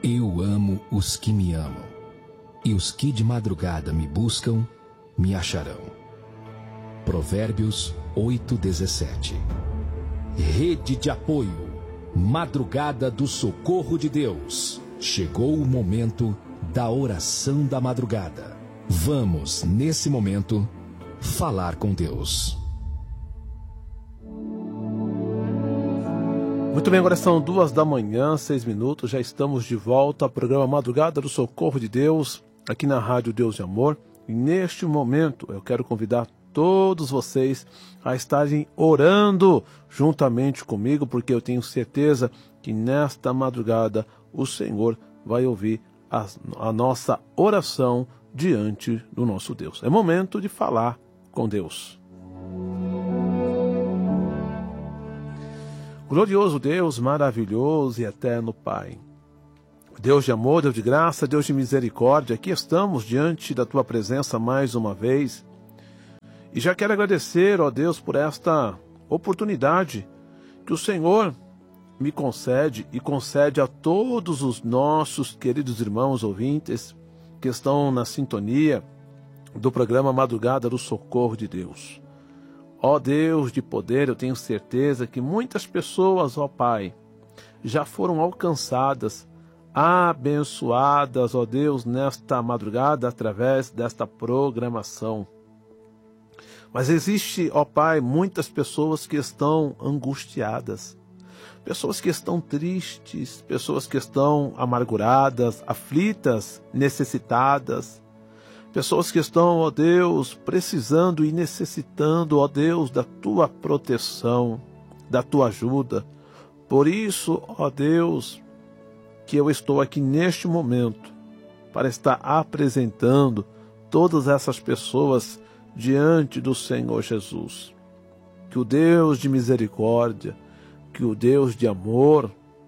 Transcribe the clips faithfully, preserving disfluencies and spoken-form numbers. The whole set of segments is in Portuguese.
Eu amo os que me amam, e os que de madrugada me buscam, me acharão. Provérbios oito, dezessete. Rede de apoio, madrugada do socorro de Deus. Chegou o momento da oração da madrugada. Vamos, nesse momento, falar com Deus. Muito bem, agora são duas da manhã, seis minutos, já estamos de volta ao programa Madrugada do Socorro de Deus, aqui na Rádio Deus de Amor. E neste momento eu quero convidar todos vocês a estarem orando juntamente comigo, porque eu tenho certeza que nesta madrugada o Senhor vai ouvir a, a nossa oração diante do nosso Deus. É momento de falar com Deus. Glorioso Deus, maravilhoso e eterno Pai, Deus de amor, Deus de graça, Deus de misericórdia, aqui estamos diante da Tua presença mais uma vez. E já quero agradecer, ó Deus, por esta oportunidade que o Senhor me concede e concede a todos os nossos queridos irmãos ouvintes que estão na sintonia do programa Madrugada do Socorro de Deus. Ó Deus de poder, eu tenho certeza que muitas pessoas, ó Pai, já foram alcançadas, abençoadas, ó Deus, nesta madrugada através desta programação. Mas existe, ó Pai, muitas pessoas que estão angustiadas, pessoas que estão tristes, pessoas que estão amarguradas, aflitas, necessitadas, pessoas que estão, ó Deus, precisando e necessitando, ó Deus, da Tua proteção, da Tua ajuda. Por isso, ó Deus, que eu estou aqui neste momento para estar apresentando todas essas pessoas diante do Senhor Jesus. Que o Deus de misericórdia, que o Deus de amor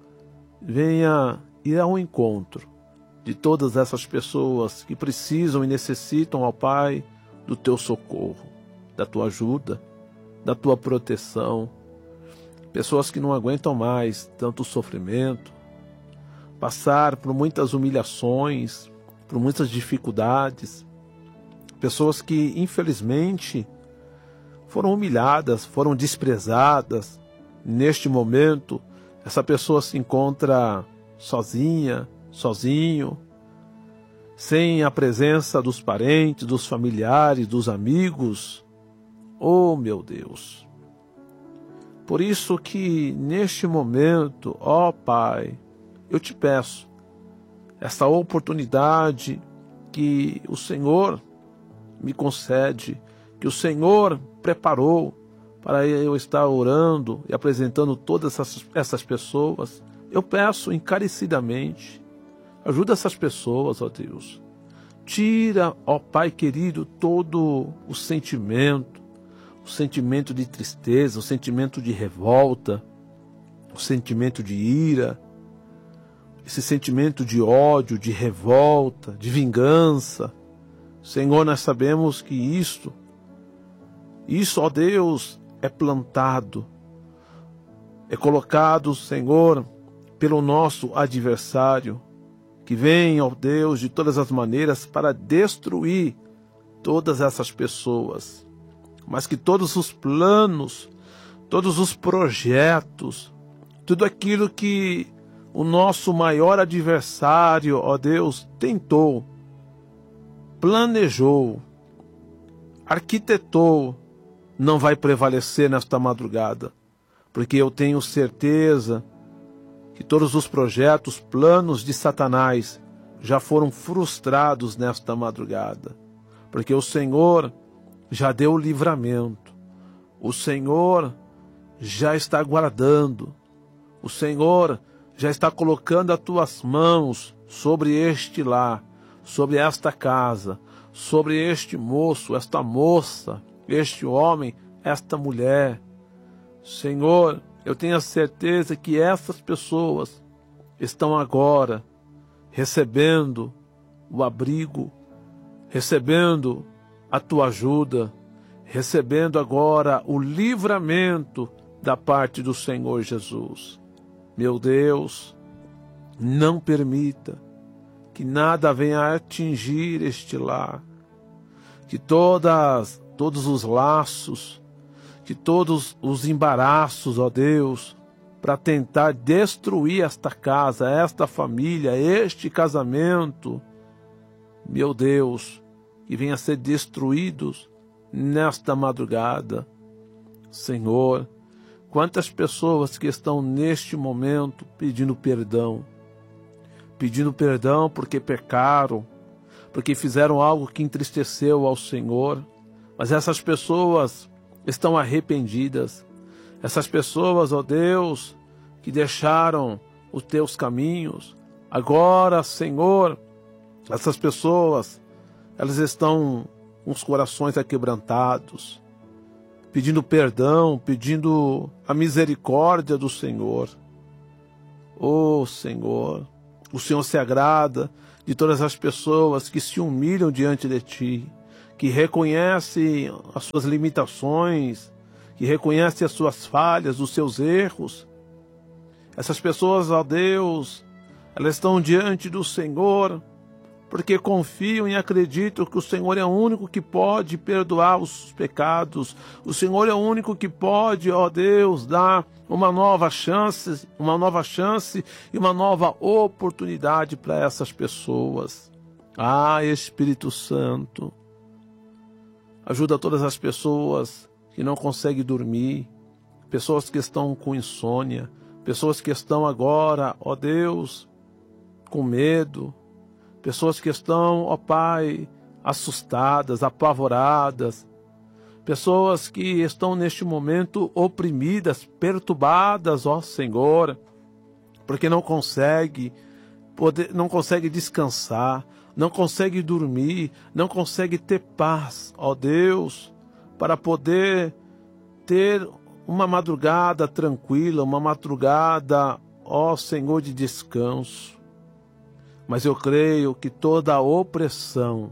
venha ir ao encontro de todas essas pessoas que precisam e necessitam, ó Pai, do Teu socorro, da Tua ajuda, da Tua proteção. Pessoas que não aguentam mais tanto sofrimento, passar por muitas humilhações, por muitas dificuldades. Pessoas que, infelizmente, foram humilhadas, foram desprezadas. Neste momento, essa pessoa se encontra sozinha, sozinho, sem a presença dos parentes, dos familiares, dos amigos. Oh, meu Deus! Por isso que, neste momento, ó Pai, eu te peço essa oportunidade que o Senhor me concede, que o Senhor preparou para eu estar orando e apresentando todas essas, essas pessoas. Eu peço encarecidamente, ajuda essas pessoas, ó Deus. Tira, ó Pai querido, todo o sentimento, o sentimento de tristeza, o sentimento de revolta, o sentimento de ira, esse sentimento de ódio, de revolta, de vingança. Senhor, nós sabemos que isto, isso, ó Deus, é plantado, é colocado, Senhor, pelo nosso adversário, que vem, ó Deus, de todas as maneiras para destruir todas essas pessoas. Mas que todos os planos, todos os projetos, tudo aquilo que o nosso maior adversário, ó Deus, tentou, planejou, arquitetou, não vai prevalecer nesta madrugada, porque eu tenho certeza que todos os projetos, planos de Satanás já foram frustrados nesta madrugada, porque o Senhor já deu o livramento, o Senhor já está guardando, o Senhor já está colocando as tuas mãos sobre este lar, sobre esta casa, sobre este moço, esta moça, este homem, esta mulher. Senhor, eu tenho a certeza que essas pessoas estão agora recebendo o abrigo, recebendo a tua ajuda, recebendo agora o livramento da parte do Senhor Jesus. Meu Deus, Não permita que nada venha a atingir este lar, que todas, todos os laços, que todos os embaraços, ó Deus, para tentar destruir esta casa, esta família, este casamento, meu Deus, que venha a ser destruídos nesta madrugada. Senhor, quantas pessoas que estão neste momento pedindo perdão, pedindo perdão porque pecaram, porque fizeram algo que entristeceu ao Senhor, mas essas pessoas estão arrependidas. Essas pessoas, ó Deus, que deixaram os teus caminhos, agora, Senhor, essas pessoas, elas estão com os corações aquebrantados, pedindo perdão, pedindo a misericórdia do Senhor. Oh, Senhor, o Senhor se agrada de todas as pessoas que se humilham diante de Ti, que reconhecem as suas limitações, que reconhecem as suas falhas, os seus erros. Essas pessoas, ó Deus, elas estão diante do Senhor porque confiam e acreditam que o Senhor é o único que pode perdoar os pecados. O Senhor é o único que pode, ó Deus, dar uma nova chance, uma nova chance e uma nova oportunidade para essas pessoas. Ah, Espírito Santo, ajuda todas as pessoas que não conseguem dormir, pessoas que estão com insônia, pessoas que estão agora, ó Deus, com medo, pessoas que estão, ó Pai, assustadas, apavoradas, pessoas que estão neste momento oprimidas, perturbadas, ó Senhor, porque não consegue poder, não consegue descansar, não consegue dormir, não consegue ter paz, ó Deus, para poder ter uma madrugada tranquila, uma madrugada, ó Senhor, de descanso. Mas eu creio que toda a opressão,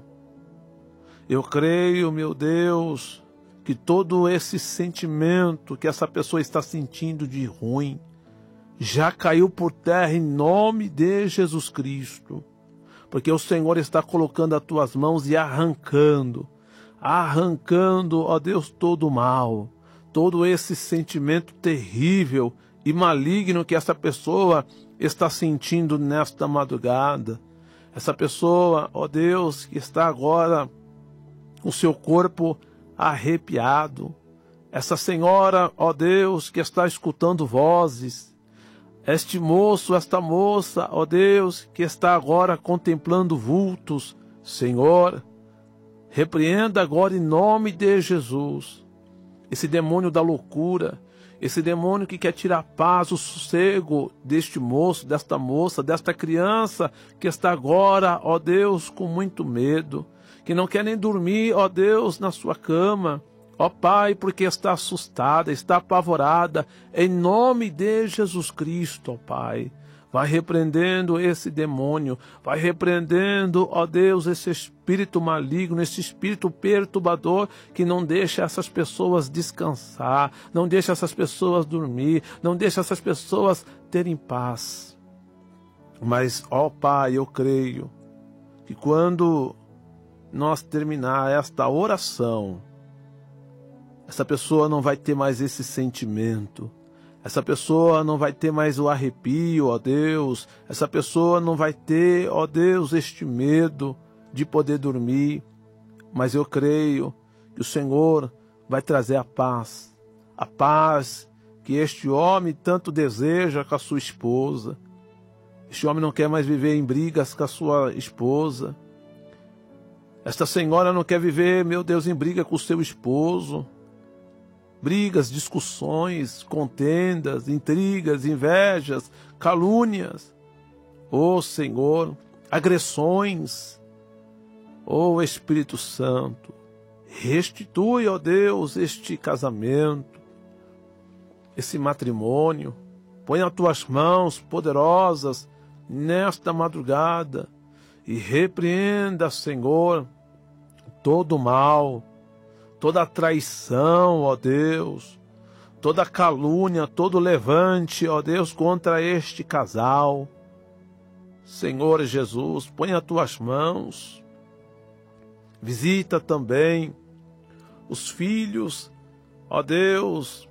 eu creio, meu Deus, que todo esse sentimento que essa pessoa está sentindo de ruim, já caiu por terra em nome de Jesus Cristo. Porque o Senhor está colocando as tuas mãos e arrancando, arrancando, ó Deus, todo o mal, todo esse sentimento terrível e maligno que essa pessoa está sentindo nesta madrugada. Essa pessoa, ó Deus, que está agora com seu corpo arrepiado. Essa senhora, ó Deus, que está escutando vozes. Este moço, esta moça, ó Deus, que está agora contemplando vultos. Senhor, repreenda agora em nome de Jesus esse demônio da loucura, esse demônio que quer tirar a paz, o sossego deste moço, desta moça, desta criança que está agora, ó Deus, com muito medo, que não quer nem dormir, ó Deus, na sua cama, ó Pai, porque está assustada, está apavorada, em nome de Jesus Cristo, ó Pai. Vai repreendendo esse demônio, vai repreendendo, ó Deus, esse espírito maligno, esse espírito perturbador que não deixa essas pessoas descansar, não deixa essas pessoas dormir, não deixa essas pessoas terem paz. Mas, ó Pai, eu creio que quando nós terminar esta oração, essa pessoa não vai ter mais esse sentimento. Essa pessoa não vai ter mais o arrepio, ó Deus. Essa pessoa não vai ter, ó Deus, este medo de poder dormir. Mas eu creio que o Senhor vai trazer a paz. A paz que este homem tanto deseja com a sua esposa. Este homem não quer mais viver em brigas com a sua esposa. Esta senhora não quer viver, meu Deus, em briga com o seu esposo. Brigas, discussões, contendas, intrigas, invejas, calúnias. Ó Senhor, agressões. Ó Espírito Santo, restitui, ó Deus, este casamento, esse matrimônio. Põe as tuas mãos poderosas nesta madrugada e repreenda, Senhor, todo o mal, toda traição, ó Deus, toda calúnia, todo levante, ó Deus, contra este casal. Senhor Jesus, põe as tuas mãos. Visita também os filhos, ó Deus,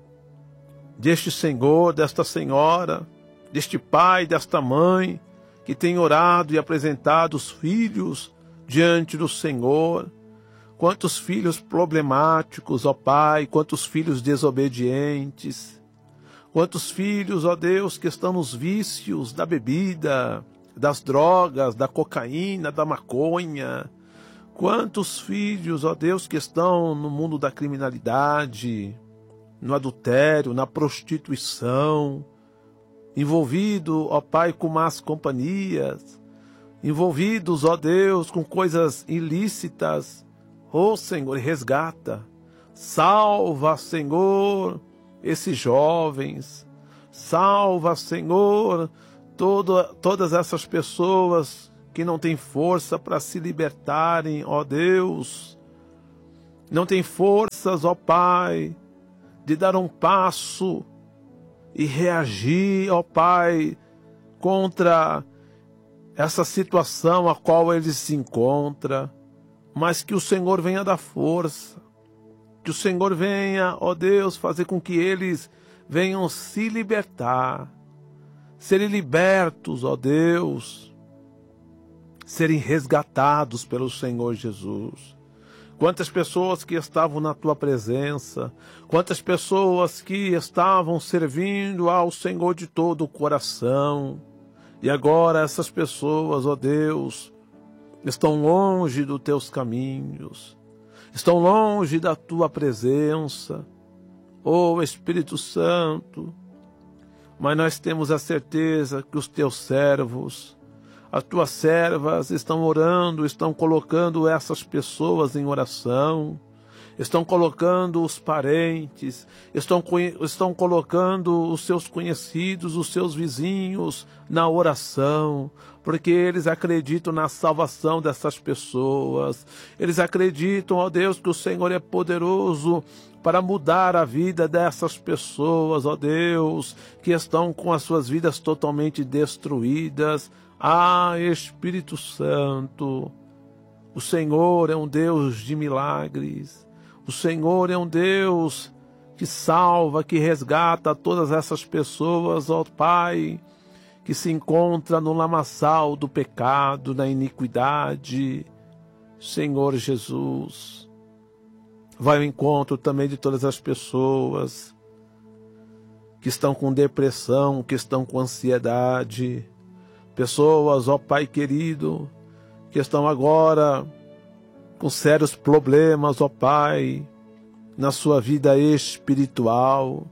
deste Senhor, desta senhora, deste pai, desta mãe, que tem orado e apresentado os filhos diante do Senhor. Quantos filhos problemáticos, ó Pai, quantos filhos desobedientes, quantos filhos, ó Deus, que estão nos vícios da bebida, das drogas, da cocaína, da maconha. Quantos filhos, ó Deus, que estão no mundo da criminalidade, no adultério, na prostituição, envolvido, ó Pai, com más companhias, envolvidos, ó Deus, com coisas ilícitas. Ó Senhor, resgata, salva, Senhor, esses jovens, salva, Senhor, todo, todas essas pessoas que não têm força para se libertarem, ó Deus, não têm forças, ó Pai, de dar um passo e reagir, ó Pai, contra essa situação a qual eles se encontram, mas que o Senhor venha dar força, que o Senhor venha, ó Deus, fazer com que eles venham se libertar, serem libertos, ó Deus, serem resgatados pelo Senhor Jesus. Quantas pessoas que estavam na tua presença, quantas pessoas que estavam servindo ao Senhor de todo o coração, e agora essas pessoas, ó Deus, estão longe dos teus caminhos, estão longe da tua presença, ó Espírito Santo, mas nós temos a certeza que os teus servos, as tuas servas estão orando, estão colocando essas pessoas em oração, estão colocando os parentes, estão, estão colocando os seus conhecidos, os seus vizinhos na oração, porque eles acreditam na salvação dessas pessoas, eles acreditam, ó Deus, que o Senhor é poderoso para mudar a vida dessas pessoas, ó Deus, que estão com as suas vidas totalmente destruídas. Ah, Espírito Santo, o Senhor é um Deus de milagres, o Senhor é um Deus que salva, que resgata todas essas pessoas, ó Pai, que se encontram no lamaçal do pecado, na iniquidade. Senhor Jesus, vai ao encontro também de todas as pessoas que estão com depressão, que estão com ansiedade, pessoas, ó Pai querido, que estão agora com sérios problemas, ó Pai, na sua vida espiritual.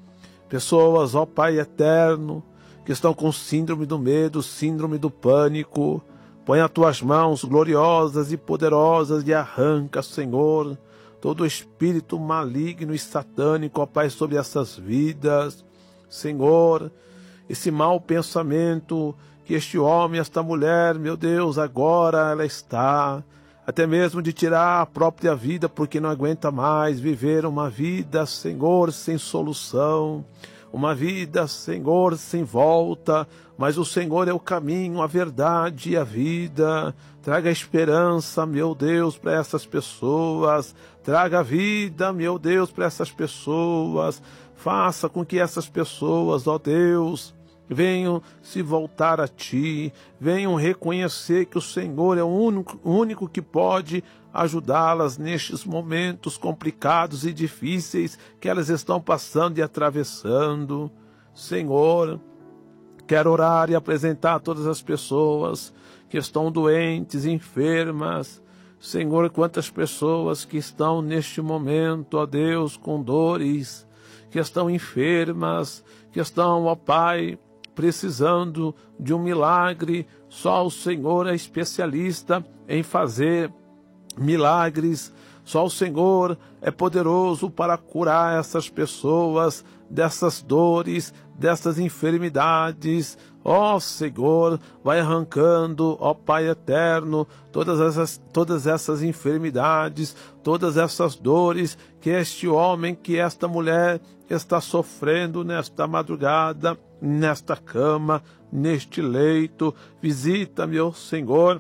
Pessoas, ó Pai eterno, que estão com síndrome do medo, síndrome do pânico. Põe as tuas mãos gloriosas e poderosas e arranca, Senhor, todo espírito maligno e satânico, ó Pai, sobre essas vidas. Senhor, esse mau pensamento que este homem, esta mulher, meu Deus, agora ela está, até mesmo de tirar a própria vida, porque não aguenta mais viver uma vida, Senhor, sem solução, uma vida, Senhor, sem volta, mas o Senhor é o caminho, a verdade e a vida. Traga esperança, meu Deus, para essas pessoas, traga vida, meu Deus, para essas pessoas, faça com que essas pessoas, ó Deus, venham se voltar a Ti, venham reconhecer que o Senhor é o único, único que pode ajudá-las nestes momentos complicados e difíceis que elas estão passando e atravessando. Senhor, quero orar e apresentar todas as pessoas que estão doentes, enfermas. Senhor, quantas pessoas que estão neste momento, ó Deus, com dores, que estão enfermas, que estão, ó Pai, precisando de um milagre. Só o Senhor é especialista em fazer milagres. Só o Senhor é poderoso para curar essas pessoas dessas dores, dessas enfermidades. Ó Senhor, vai arrancando, ó Pai eterno, todas essas, todas essas enfermidades, todas essas dores que este homem, que esta mulher está sofrendo nesta madrugada. nesta cama, neste leito. Visita, meu Senhor,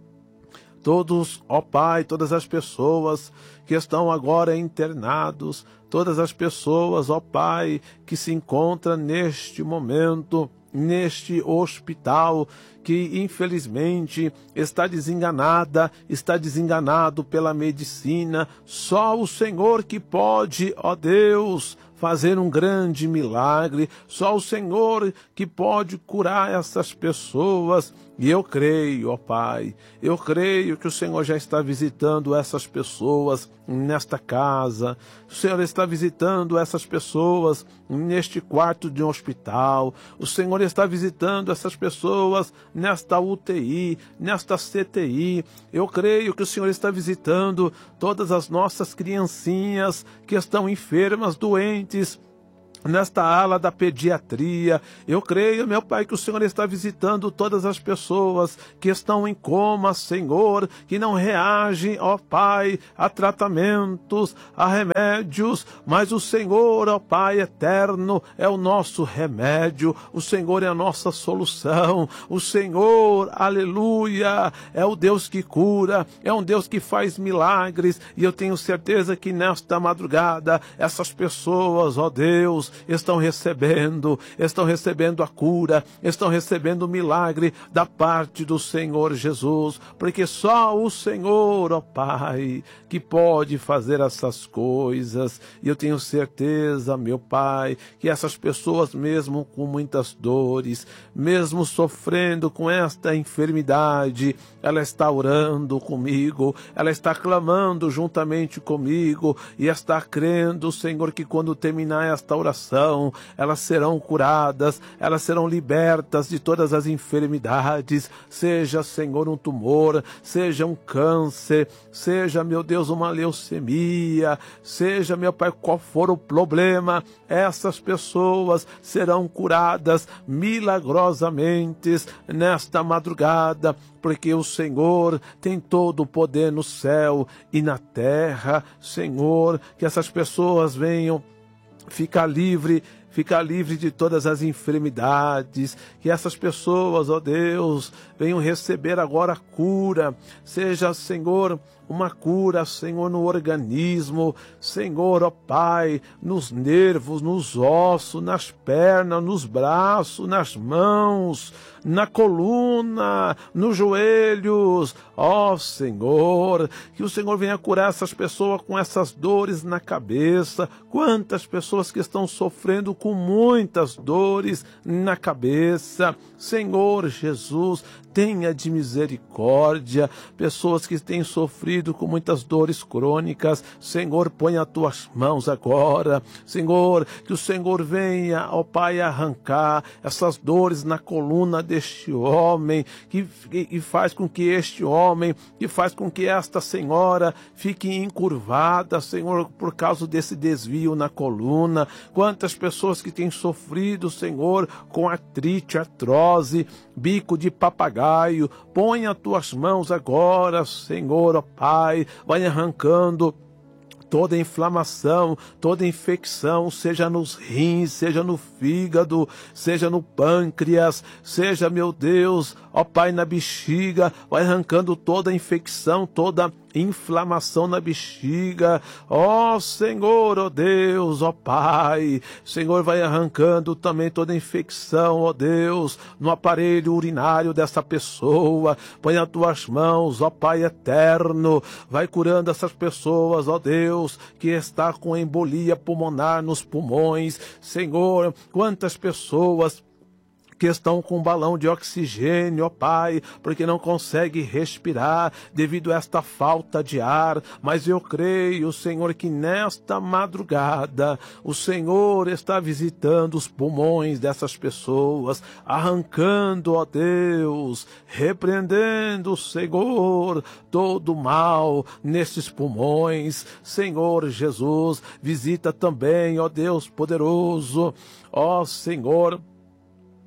todos, ó Pai, todas as pessoas que estão agora internados, todas as pessoas, ó Pai, que se encontram neste momento, neste hospital, que infelizmente está desenganada, está desenganado pela medicina. Só o Senhor que pode, ó Deus, fazer um grande milagre. Só o Senhor que pode curar essas pessoas. E eu creio, ó Pai, eu creio que o Senhor já está visitando essas pessoas nesta casa. O Senhor está visitando essas pessoas neste quarto de um hospital. O Senhor está visitando essas pessoas nesta U T I, nesta C T I. Eu creio que o Senhor está visitando todas as nossas criancinhas que estão enfermas, doentes, nesta ala da pediatria. Eu creio, meu Pai, que o Senhor está visitando todas as pessoas que estão em coma, Senhor, que não reagem, ó Pai, a tratamentos, a remédios, mas o Senhor, ó Pai eterno, é o nosso remédio, o Senhor é a nossa solução, o Senhor, aleluia, é o Deus que cura, é um Deus que faz milagres, e eu tenho certeza que nesta madrugada, essas pessoas, ó Deus, estão recebendo, estão recebendo a cura, estão recebendo o milagre da parte do Senhor Jesus, porque só o Senhor, ó Pai, que pode fazer essas coisas. E eu tenho certeza, meu Pai, que essas pessoas, mesmo com muitas dores, mesmo sofrendo com esta enfermidade, ela está orando comigo, ela está clamando juntamente comigo e está crendo, Senhor, que quando terminar esta oração, elas serão curadas, elas serão libertas de todas as enfermidades, seja, Senhor, um tumor, seja um câncer, seja, meu Deus, uma leucemia, seja, meu Pai, qual for o problema, essas pessoas serão curadas milagrosamente nesta madrugada, porque o Senhor tem todo o poder no céu e na terra. Senhor, que essas pessoas venham ficar livre, ficar livre de todas as enfermidades, que essas pessoas, ó Deus, venham receber agora a cura, seja, Senhor, uma cura, Senhor, no organismo, Senhor, ó Pai, nos nervos, nos ossos, nas pernas, nos braços, nas mãos, na coluna, nos joelhos, ó Senhor, que o Senhor venha curar essas pessoas com essas dores na cabeça. Quantas pessoas que estão sofrendo com muitas dores na cabeça, Senhor Jesus, tenha de misericórdia, pessoas que têm sofrido com muitas dores crônicas, Senhor, põe as tuas mãos agora, Senhor, que o Senhor venha, ó Pai, arrancar essas dores na coluna deste homem, que, e faz com que este homem, que faz com que esta senhora fique encurvada, Senhor, por causa desse desvio na coluna. Quantas pessoas que têm sofrido, Senhor, com artrite, artrose, bico de papagaio, põe as tuas mãos agora, Senhor, ó Pai, vai arrancando toda inflamação, toda infecção, seja nos rins, seja no fígado, seja no pâncreas, seja, meu Deus, ó Pai, na bexiga, vai arrancando toda infecção, toda inflamação na bexiga, ó Senhor, ó Deus, ó Pai, Senhor, vai arrancando também toda infecção, ó Deus, no aparelho urinário dessa pessoa, põe as tuas mãos, ó Pai eterno, vai curando essas pessoas, ó Deus, que está com embolia pulmonar nos pulmões, Senhor, quantas pessoas que estão com um balão de oxigênio, ó Pai, porque não consegue respirar devido a esta falta de ar, mas eu creio, Senhor, que nesta madrugada o Senhor está visitando os pulmões dessas pessoas, arrancando, ó Deus, repreendendo, Senhor, todo mal nesses pulmões. Senhor Jesus, visita também, ó Deus poderoso, ó Senhor,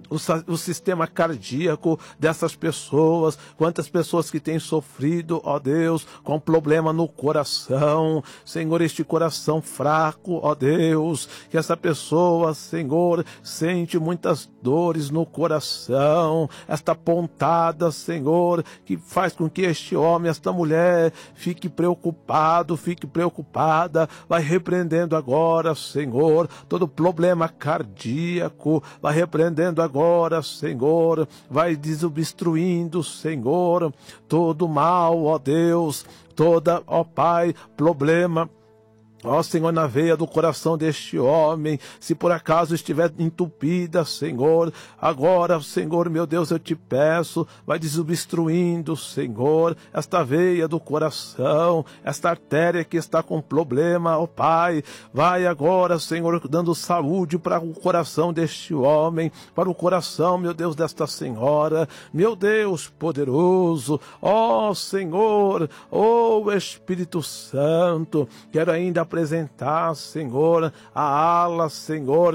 o, o sistema cardíaco dessas pessoas, quantas pessoas que têm sofrido, ó Deus, com problema no coração, Senhor, este coração fraco, ó Deus, que essa pessoa, Senhor, sente muitas dores no coração, esta pontada, Senhor, que faz com que este homem, esta mulher, fique preocupado, fique preocupada, vai repreendendo agora, Senhor, todo problema cardíaco, vai repreendendo agora, Senhor, vai desobstruindo, Senhor, todo mal, ó Deus, toda, ó Pai, problema, ó Senhor, na veia do coração deste homem, se por acaso estiver entupida, Senhor, agora, Senhor, meu Deus, eu te peço, vai desobstruindo, Senhor, esta veia do coração, esta artéria que está com problema, ó Pai, vai agora, Senhor, dando saúde para o coração deste homem, para o coração, meu Deus, desta senhora, meu Deus poderoso, ó Senhor, ó Espírito Santo, quero ainda apresentar, Senhor, a ala, Senhor,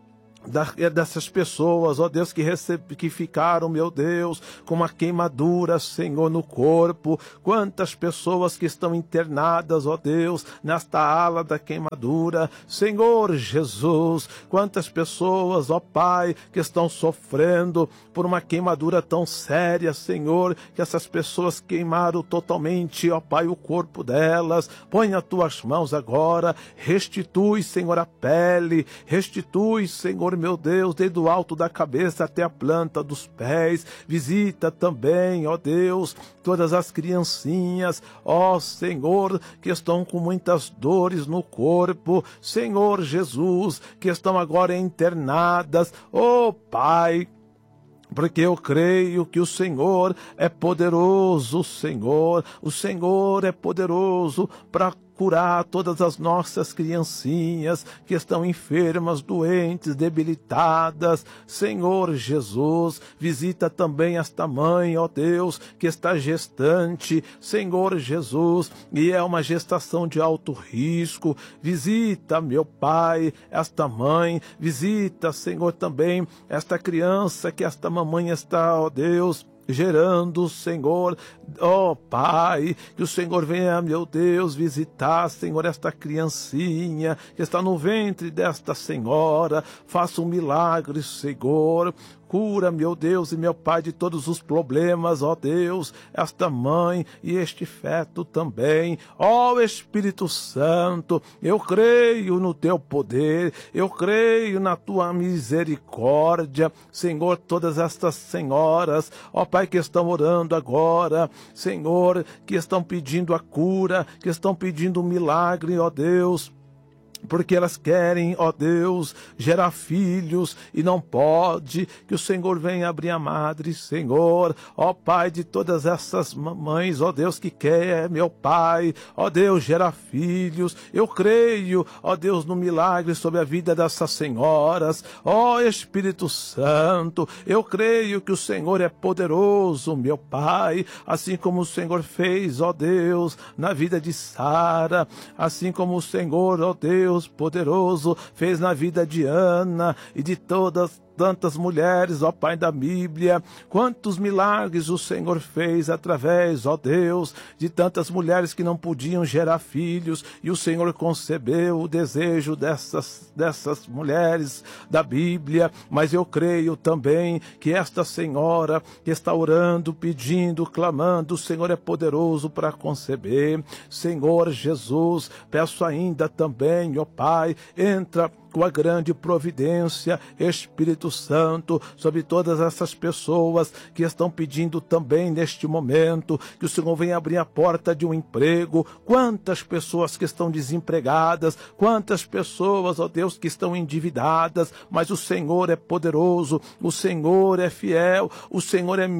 dessas pessoas, ó Deus, que, recebe, que ficaram, meu Deus, com uma queimadura, Senhor, no corpo. Quantas pessoas que estão internadas, ó Deus, nesta ala da queimadura, Senhor Jesus. Quantas pessoas, ó Pai, que estão sofrendo por uma queimadura tão séria, Senhor, que essas pessoas queimaram totalmente, ó Pai, o corpo delas. Põe nas tuas mãos agora, restitui, Senhor, a pele, restitui, Senhor, meu Deus, desde o alto da cabeça até a planta dos pés. Visita também, ó Deus, todas as criancinhas, ó Senhor, que estão com muitas dores no corpo, Senhor Jesus, que estão agora internadas, ó Pai, porque eu creio que o Senhor é poderoso, Senhor, o Senhor é poderoso para curar todas as nossas criancinhas que estão enfermas, doentes, debilitadas. Senhor Jesus, visita também esta mãe, ó Deus, que está gestante, Senhor Jesus, e é uma gestação de alto risco. Visita, meu Pai, esta mãe, visita, Senhor, também esta criança que esta mamãe está, ó Deus, gerando, Senhor, ó Pai, que o Senhor venha, meu Deus, visitar, Senhor, esta criancinha que está no ventre desta senhora, faça um milagre, Senhor. Cura, meu Deus e meu Pai, de todos os problemas, ó Deus, esta mãe e este feto também. Ó Espírito Santo, eu creio no teu poder, eu creio na tua misericórdia, Senhor, todas estas senhoras, ó Pai, que estão orando agora, Senhor, que estão pedindo a cura, que estão pedindo um milagre, ó Deus, porque elas querem, ó Deus, gerar filhos e não pode, que o Senhor venha abrir a madre, Senhor, ó Pai, de todas essas mamães, ó Deus, que quer, meu Pai, ó Deus, gerar filhos. Eu creio, ó Deus, no milagre sobre a vida dessas senhoras, ó Espírito Santo, eu creio que o Senhor é poderoso, meu Pai, assim como o Senhor fez, ó Deus, na vida de Sara, assim como o Senhor, ó Deus, poderoso, fez na vida de Ana e de todas tantas mulheres, ó Pai da Bíblia. Quantos milagres o Senhor fez através, ó Deus, de tantas mulheres que não podiam gerar filhos, e o Senhor concebeu o desejo dessas, dessas mulheres da Bíblia. Mas eu creio também que esta senhora que está orando, pedindo, clamando, o Senhor é poderoso para conceber. Senhor Jesus, peço ainda também, ó Pai, entra com a grande providência, Espírito Santo, sobre todas essas pessoas que estão pedindo também neste momento, que o Senhor venha abrir a porta de um emprego. Quantas pessoas que estão desempregadas, quantas pessoas, ó Deus, que estão endividadas, mas o Senhor é poderoso, o Senhor é fiel, o Senhor é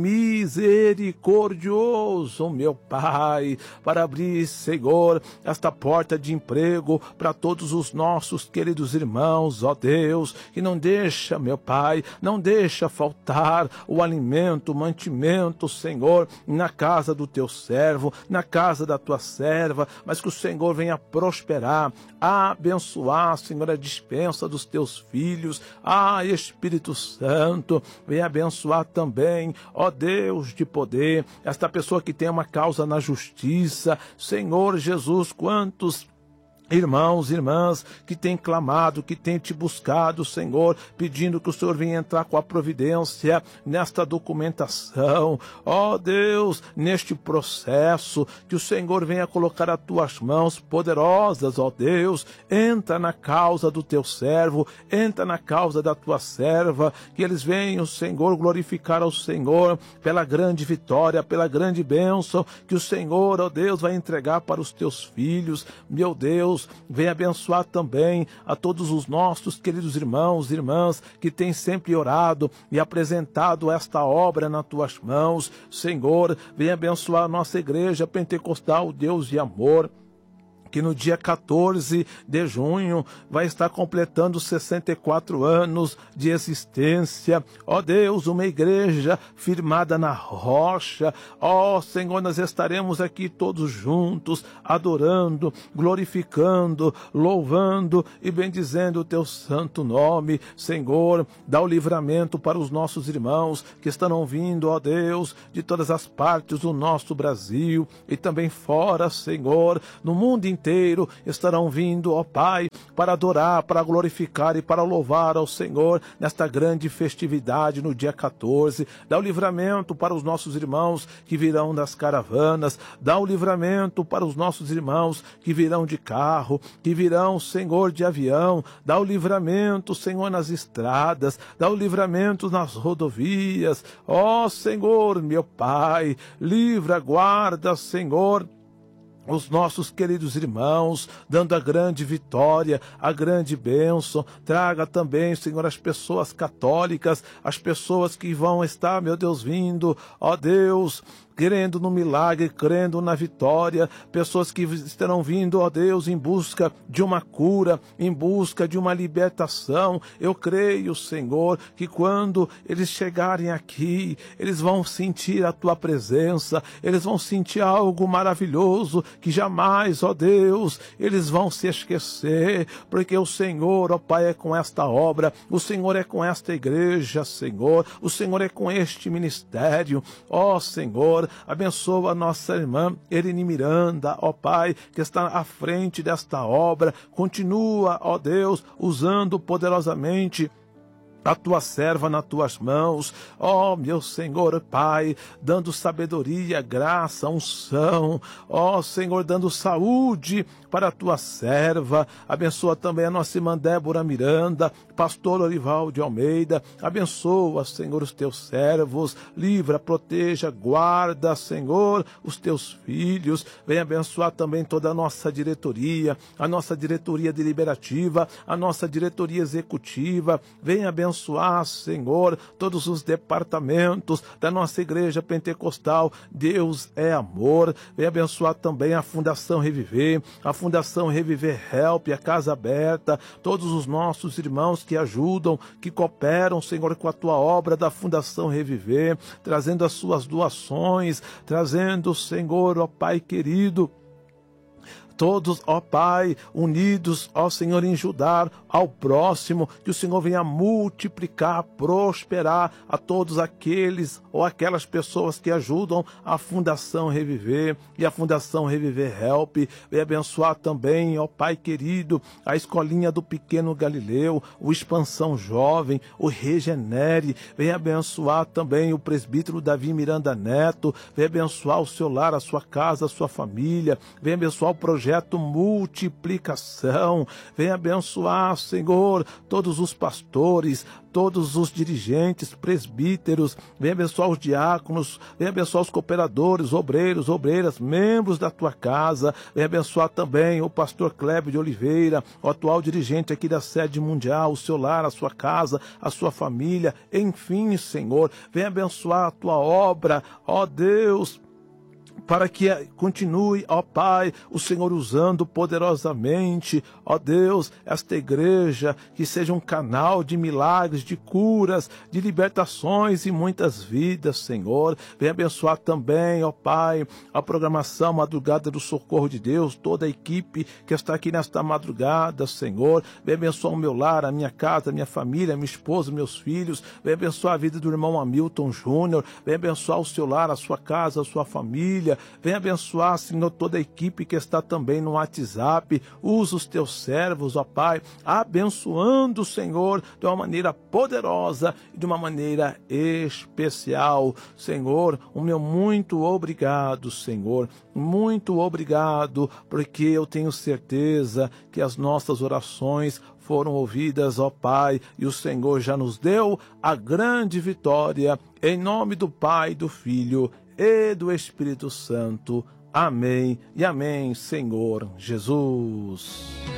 misericordioso, meu Pai, para abrir, Senhor, esta porta de emprego para todos os nossos queridos irmãos, irmãos, ó Deus, que não deixa, meu Pai, não deixa faltar o alimento, o mantimento, Senhor, na casa do teu servo, na casa da tua serva, mas que o Senhor venha prosperar, abençoar, Senhor, a dispensa dos teus filhos. Ah, Espírito Santo, venha abençoar também, ó Deus de poder, esta pessoa que tem uma causa na justiça. Senhor Jesus, quantos irmãos, irmãs, que têm clamado, que têm te buscado, Senhor, pedindo que o Senhor venha entrar com a providência nesta documentação. Ó Deus, neste processo, que o Senhor venha colocar as tuas mãos poderosas, ó Deus, entra na causa do teu servo, entra na causa da tua serva, que eles venham, Senhor, glorificar ao Senhor pela grande vitória, pela grande bênção que o Senhor, ó Deus, vai entregar para os teus filhos. Meu Deus, venha abençoar também a todos os nossos queridos irmãos e irmãs que têm sempre orado e apresentado esta obra nas tuas mãos. Senhor, venha abençoar a nossa igreja pentecostal, Deus de amor, que no dia quatorze de junho vai estar completando sessenta e quatro anos de existência. Ó Deus, uma igreja firmada na rocha. Ó Senhor, nós estaremos aqui todos juntos, adorando, glorificando, louvando e bendizendo o teu santo nome. Senhor, dá o livramento para os nossos irmãos que estarão vindo, ó Deus, de todas as partes do nosso Brasil e também fora, Senhor, no mundo inteiro. inteiro estarão vindo, ó Pai, para adorar, para glorificar e para louvar ao Senhor nesta grande festividade no dia quatorze. Dá o livramento para os nossos irmãos que virão das caravanas, dá o livramento para os nossos irmãos que virão de carro, que virão, Senhor, de avião, dá o livramento, Senhor, nas estradas, dá o livramento nas rodovias. Ó Senhor, meu Pai, livra, guarda, Senhor, os nossos queridos irmãos, dando a grande vitória, a grande bênção. Traga também, Senhor, as pessoas católicas, as pessoas que vão estar, meu Deus, vindo, ó Deus, crendo no milagre, crendo na vitória, pessoas que estarão vindo, ó Deus, em busca de uma cura, em busca de uma libertação. Eu creio, Senhor, que quando eles chegarem aqui, eles vão sentir a tua presença, eles vão sentir algo maravilhoso que jamais, ó Deus, eles vão se esquecer, porque o Senhor, ó Pai, é com esta obra, o Senhor é com esta igreja, Senhor, o Senhor é com este ministério, ó Senhor. Abençoa a nossa irmã Erini Miranda, ó Pai, que está à frente desta obra. Continua, ó Deus, usando poderosamente a tua serva nas tuas mãos, ó meu Senhor Pai, dando sabedoria, graça, unção, ó Senhor, dando saúde para a tua serva. Abençoa também a nossa irmã Débora Miranda, pastor Orival de Almeida. Abençoa, Senhor, os teus servos, livra, proteja, guarda, Senhor, os teus filhos. Vem abençoar também toda a nossa diretoria, a nossa diretoria deliberativa, a nossa diretoria executiva. Vem abençoar abençoar, Senhor, todos os departamentos da nossa igreja pentecostal. Deus é amor. Vem abençoar também a Fundação Reviver, a Fundação Reviver Help, a Casa Aberta, todos os nossos irmãos que ajudam, que cooperam, Senhor, com a tua obra da Fundação Reviver, trazendo as suas doações, trazendo, Senhor, ó Pai querido, todos, ó Pai, unidos, ó Senhor, em ajudar ao próximo, que o Senhor venha multiplicar, prosperar a todos aqueles ou aquelas pessoas que ajudam a Fundação Reviver e a Fundação Reviver Help. Venha abençoar também, ó Pai querido, a Escolinha do Pequeno Galileu, o Expansão Jovem, o Regenere. Venha abençoar também o presbítero Davi Miranda Neto. Venha abençoar o seu lar, a sua casa, a sua família. Venha abençoar o projeto Projeto Multiplicação. Venha abençoar, Senhor, todos os pastores, todos os dirigentes, presbíteros. Venha abençoar os diáconos, venha abençoar os cooperadores, obreiros, obreiras, membros da tua casa. Venha abençoar também o pastor Clébio de Oliveira, o atual dirigente aqui da sede mundial, o seu lar, a sua casa, a sua família. Enfim, Senhor, venha abençoar a tua obra, ó Deus, para que continue, ó Pai, o Senhor usando poderosamente, ó Deus, esta igreja, que seja um canal de milagres, de curas, de libertações e muitas vidas, Senhor. Venha abençoar também, ó Pai, a programação Madrugada do Socorro de Deus, toda a equipe que está aqui nesta madrugada, Senhor. Venha abençoar o meu lar, a minha casa, a minha família, a minha esposa, meus filhos. Venha abençoar a vida do irmão Hamilton Júnior. Venha abençoar o seu lar, a sua casa, a sua família. Venha abençoar, Senhor, toda a equipe que está também no WhatsApp. Usa os teus servos, ó Pai, abençoando, Senhor, de uma maneira poderosa e de uma maneira especial. Senhor, o meu muito obrigado, Senhor, muito obrigado, porque eu tenho certeza que as nossas orações foram ouvidas, ó Pai, e o Senhor já nos deu a grande vitória, em nome do Pai, do Filho e do Espírito Santo. Amém e amém, Senhor Jesus.